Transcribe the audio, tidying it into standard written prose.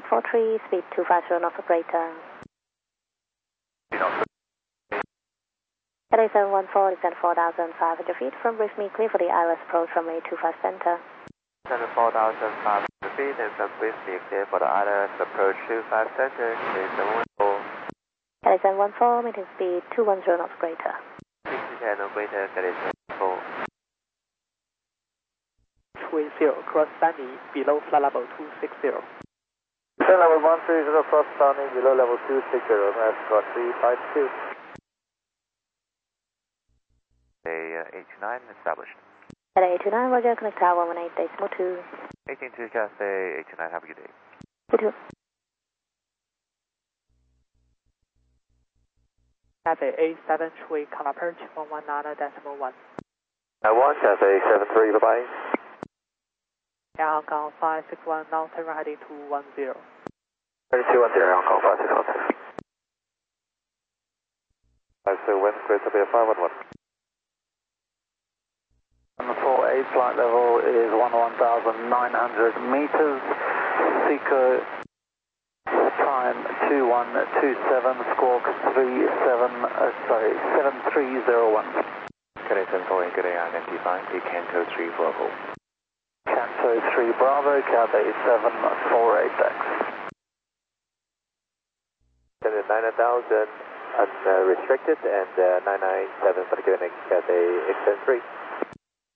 43, speed 250 knots operator. LA 714 is at 4,500 feet from brief me clear for the ILS approach from A25 center. 4,500 feet and from brief me clear for the ILS approach 25 center, LA 714. LA 714, maintain speed 210 knots operator. 60 operator, LA 714. 280, cross Sunny, below flight level 260. Flight level 130, cross Sunny, below level 260, that's got 352. A89 established. LA 89, Roger, connect tower 18.2. 18 Cathay, A89, have a good day. You too. Cathay A73, Kala Perch 119.1. 1 Cathay 73, bye-bye. Air Hong Kong 561, now turn right heading 210. 3210, Hong Kong 561. 521, Great Bay 511. 48 flight level is 1,900 meters. Seeker time 2127, squawk 7301. Cathay 74, good day, identify, Canto 3 Bravo. Canto 3 Bravo, Cathay 748X. 9,000 unrestricted and 997 for the Cathay XN3.